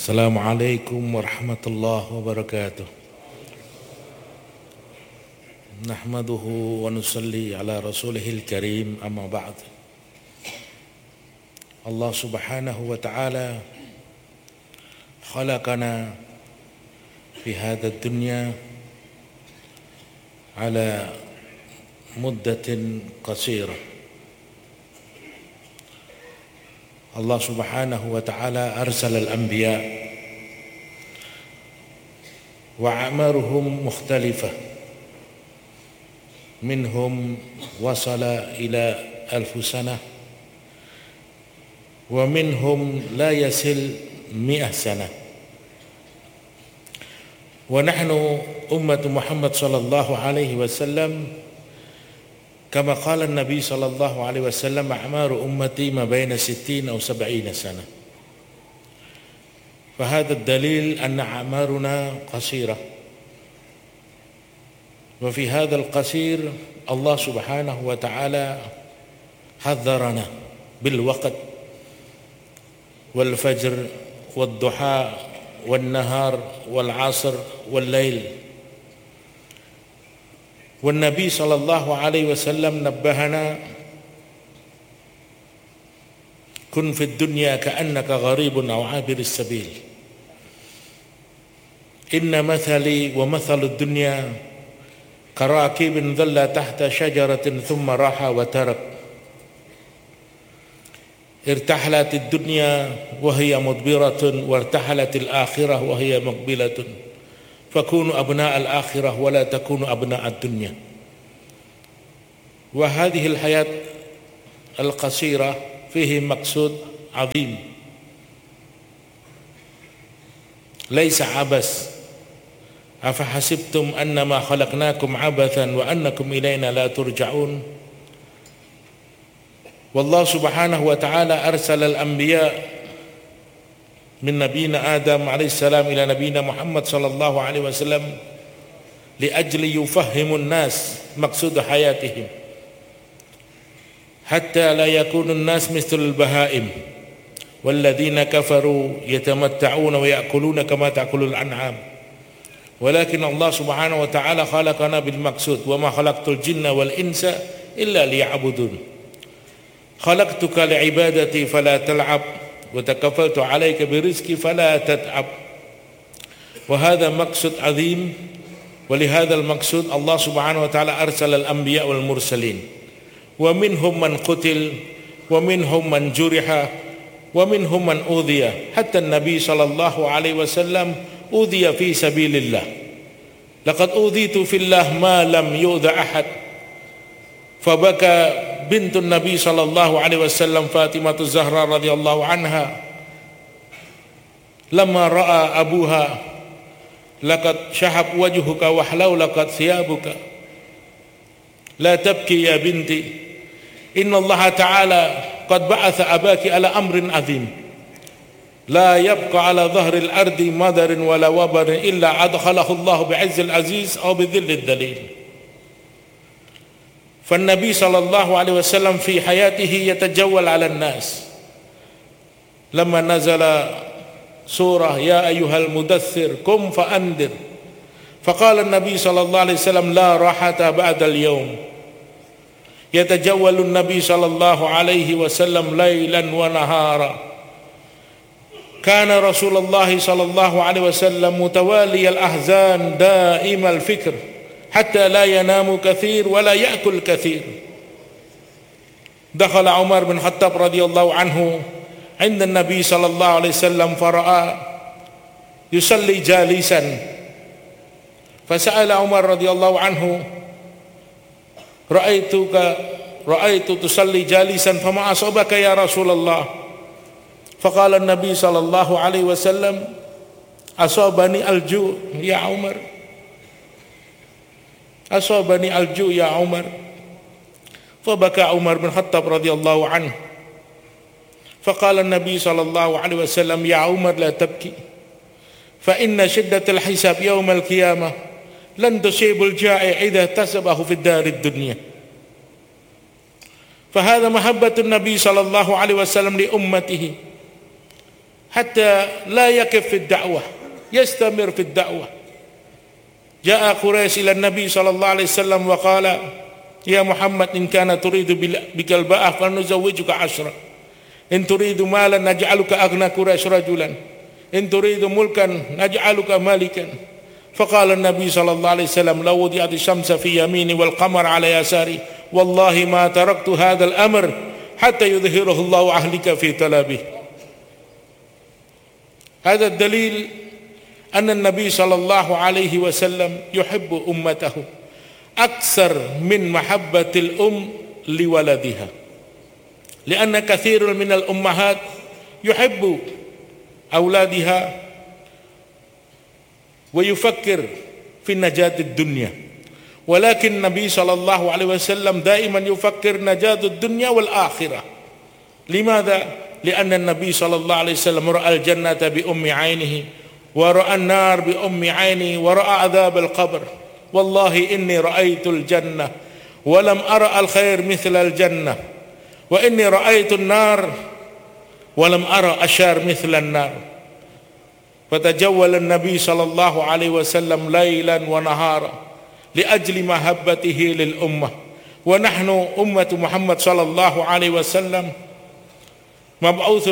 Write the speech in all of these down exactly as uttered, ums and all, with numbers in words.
Assalamualaikum warahmatullahi wabarakatuh. Nahmaduhu wa nusalli ala rasulihil karim, amma ba'd. Allah subhanahu wa ta'ala khalaqana fi hadha dunya ala muddatin qasirah. Allah subhanahu wa ta'ala arsala al-anbiya wa a'maruhum mukhtalifah, minhum wasala ila alfu sanah wa minhum la yasil mi'ah sanah. Wa nahnu ummatu Muhammad sallallahu alaihi wasallam kama qala an-nabi sallallahu alaihi wasallam a'maru ummati ma baina sittin aw sab'ina sana. Fahadha ad-dalil anna a'maruna qasirah. Wa fi hadha al-qasir Allah subhanahu wa ta'ala hadharana bil waqt wal fajr wal duha wal nahar wal 'asr wal lail. والنبي صلى الله عليه وسلم نبهنا كن في الدنيا كأنك غريب أو عابر السبيل إن مثلي ومثل الدنيا كراكب ظل تحت شجرة ثم راح وترك ارتحلت الدنيا وهي مدبرة وارتحلت الآخرة وهي مقبلة فكونوا أبناء الآخرة ولا تكونوا أبناء الدنيا. وهذه الحياة القصيرة فيه مقصود عظيم ليس عبث. أفحسبتم أنما خلقناكم عبثا وأنكم إلينا لا ترجعون. والله سبحانه وتعالى أرسل الأنبياء من نبينا آدم عليه السلام إلى نبينا محمد صلى الله عليه وسلم لأجل يفهم الناس مقصود حياتهم حتى لا يكون الناس مثل البهائم والذين كفروا يتمتعون ويأكلون كما تأكل الأنعام. ولكن الله سبحانه وتعالى خلقنا بالمقصود وما خلقت الجن والإنس إلا ليعبدون. خلقتك لعبادتي فلا تلعب وتكفلت عليك برزقي فلا تتعب. وهذا مقصد عظيم. ولهذا المقصود الله سبحانه وتعالى أرسل الأنبياء والمرسلين ومنهم من قتل ومنهم من جرح ومنهم من أوذي حتى النبي صلى الله عليه وسلم أوذي في سبيل الله. لقد أوذيت في الله ما لم يؤذ أحد. فبكى بنت النبي صلى الله عليه وسلم فاطمة الزهراء رضي الله عنها لما رأى أبوها لقد شحب وجهك وحلولقت ثيابك لا تبكي يا بنتي إن الله تعالى قد بعث أباك على أمر عظيم لا يبقى على ظهر الأرض مدر ولا وبر إلا أدخله الله بعز العزيز أو بذل الذليل. فالنبي صلى الله عليه وسلم في حياته يتجول على الناس. لما نزل سورة يا أيها المدثر قم فأنذر فقال النبي صلى الله عليه وسلم لا راحة بعد اليوم. يتجول النبي صلى الله عليه وسلم ليلا ونهارا. كان رسول الله صلى الله عليه وسلم متوالي الأحزان دائم الفكر حتى لا ينام كثير ولا يأكل كثير. دخل عمر بن الخطاب رضي الله عنه عند النبي صلى الله عليه وسلم فرأى يصلي جالسا فسأل عمر رضي الله عنه رأيتك رأيت تصلي جالسا فما أصابك يا رسول الله؟ فقال النبي صلى الله عليه وسلم أصابني الجوع يا عمر أصابني الجوع يا عمر. فبكى عمر بن الخطاب رضي الله عنه فقال النبي صلى الله عليه وسلم يا عمر لا تبكي فإن شدة الحساب يوم القيامة لن تصيب الجائع إذا احتسبه في الدار الدنيا. فهذا محبة النبي صلى الله عليه وسلم لأمته حتى لا يقف في الدعوة، يستمر في الدعوة. جاء قريش إلى النبي صلى الله عليه وسلم وقال: يا محمد إن كان تريد بك الباءة فنزوجك عشرة، إن تريد مالا نجعلك أغنى قريش رجلا، إن تريد ملكا نجعلك مالكا. فقال النبي صلى الله عليه وسلم: لو وضعت الشمس في يميني والقمر على يساري والله ما تركت هذا الأمر حتى يظهره الله أهلك في طلبه. هذا الدليل أن النبي صلى الله عليه وسلم يحب أمته أكثر من محبة الأم لولدها، لأن كثير من الأمهات يحب أولادها ويفكر في نجاة الدنيا، ولكن النبي صلى الله عليه وسلم دائما يفكر نجاة الدنيا والآخرة. لماذا؟ لأن النبي صلى الله عليه وسلم رأى الجنة بأم عينه، ورأى النار بأم عينه، ورأى عذاب القبر. والله إني رأيت الجنة ولم أرى الخير مثل الجنة، وإني رأيت النار ولم أرى أشار مثل النار. فتجول النبي صلى الله عليه وسلم ليلا ونهارا لأجل محبته للأمة. ونحن أمة محمد صلى الله عليه وسلم مبعوث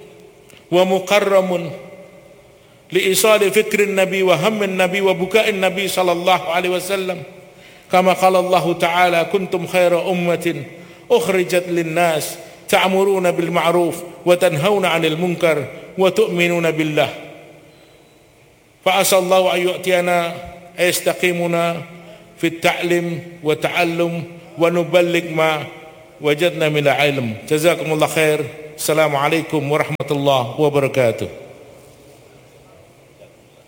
ومكرم لإيصال فكر النبي وهم النبي وبكاء النبي صلى الله عليه وسلم، كما قال الله تعالى: كنتم خير أمة أخرجت للناس تأمرون بالمعروف وتنهون عن المنكر وتؤمنون بالله. فأسأل الله أن يؤتينا يستقيمنا في التعليم والتعلم ونبلغ ما وجدنا من العلم. جزاكم الله خير. السلام عليكم ورحمة الله وبركاته.